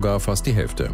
sogar fast die Hälfte.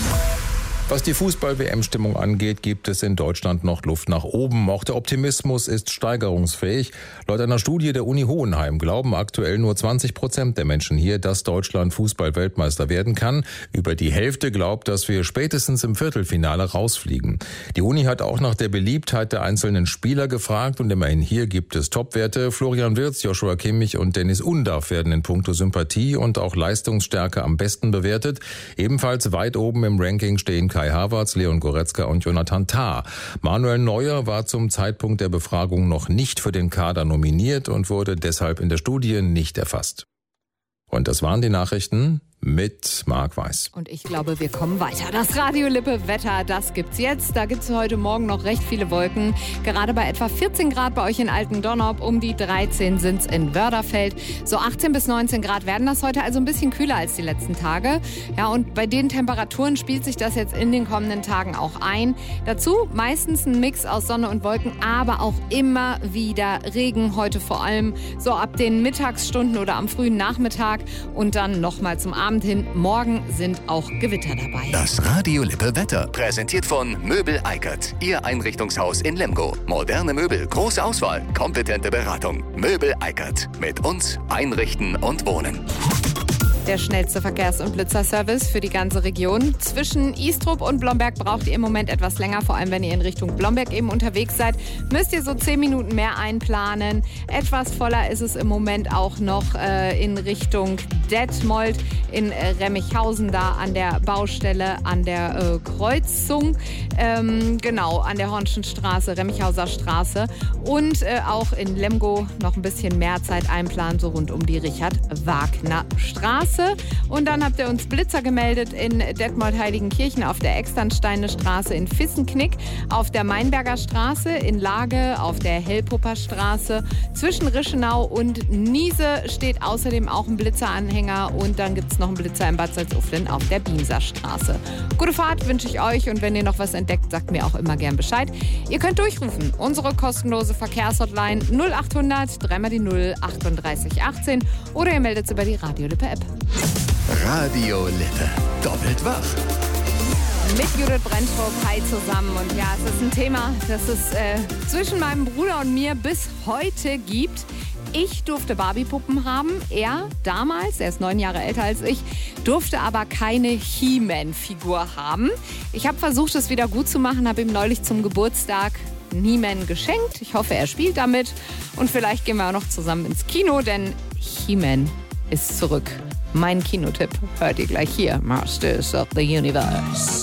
Was die Fußball-WM-Stimmung angeht, gibt es in Deutschland noch Luft nach oben. Auch der Optimismus ist steigerungsfähig. Laut einer Studie der Uni Hohenheim glauben aktuell nur 20% der Menschen hier, dass Deutschland Fußball-Weltmeister werden kann. Über die Hälfte glaubt, dass wir spätestens im Viertelfinale rausfliegen. Die Uni hat auch nach der Beliebtheit der einzelnen Spieler gefragt und immerhin hier gibt es Topwerte. Florian Wirtz, Joshua Kimmich und Dennis Undaff werden in puncto Sympathie und auch Leistungsstärke am besten bewertet. Ebenfalls weit oben im Ranking stehen Kai Havertz, Leon Goretzka und Jonathan Tah. Manuel Neuer war zum Zeitpunkt der Befragung noch nicht für den Kader nominiert und wurde deshalb in der Studie nicht erfasst. Und das waren die Nachrichten mit Marc Weiß. Und ich glaube, wir kommen weiter. Das Radio Lippe Wetter, das gibt's jetzt. Da gibt's heute Morgen noch recht viele Wolken. Gerade bei etwa 14 Grad bei euch in Altendonnop. Um die 13 sind's in Wörderfeld. So 18 bis 19 Grad werden das heute, also ein bisschen kühler als die letzten Tage. Ja, und bei den Temperaturen spielt sich das jetzt in den kommenden Tagen auch ein. Dazu meistens ein Mix aus Sonne und Wolken, aber auch immer wieder Regen. Heute vor allem so ab den Mittagsstunden oder am frühen Nachmittag und dann nochmal zum Abend hin. Morgen sind auch Gewitter dabei. Das Radio Lippe Wetter, präsentiert von Möbel Eickert. Ihr Einrichtungshaus in Lemgo. Moderne Möbel, große Auswahl, kompetente Beratung. Möbel Eickert. Mit uns einrichten und wohnen. Der schnellste Verkehrs- und Blitzerservice für die ganze Region. Zwischen Istrup und Blomberg braucht ihr im Moment etwas länger, vor allem wenn ihr in Richtung Blomberg eben unterwegs seid. Müsst ihr so 10 Minuten mehr einplanen. Etwas voller ist es im Moment auch noch in Richtung Detmold, in Remmichhausen, da an der Baustelle, an der Kreuzung. Genau, an der Hornschen Straße, Remmichhauser Straße. Und auch in Lemgo noch ein bisschen mehr Zeit einplanen, so rund um die Richard-Wagner-Straße. Und dann habt ihr uns Blitzer gemeldet in Detmold-Heiligenkirchen auf der Externsteine Straße in Vissenknick, auf der Mainberger Straße in Lage, auf der Hellpupper Straße. Zwischen Rischenau und Niese steht außerdem auch ein Blitzeranhänger und dann gibt es noch einen Blitzer in Bad Salzuflen auf der Bienser Straße. Gute Fahrt wünsche ich euch und wenn ihr noch was entdeckt, sagt mir auch immer gern Bescheid. Ihr könnt durchrufen. Unsere kostenlose Verkehrshotline 0800 3 mal die 0 38 18 oder ihr meldet es über die Radio Lippe App. Radio Lippe. Doppelt wach. Mit Judith Brentrup, hi zusammen. Und ja, es ist ein Thema, das es zwischen meinem Bruder und mir bis heute gibt. Ich durfte Barbie-Puppen haben. Er damals, er ist 9 Jahre älter als ich, durfte aber keine He-Man-Figur haben. Ich habe versucht, es wieder gut zu machen, habe ihm neulich zum Geburtstag einen He-Man geschenkt. Ich hoffe, er spielt damit. Und vielleicht gehen wir auch noch zusammen ins Kino, denn He-Man ist zurück. Mein Kinotipp hört ihr gleich hier. Masters of the Universe.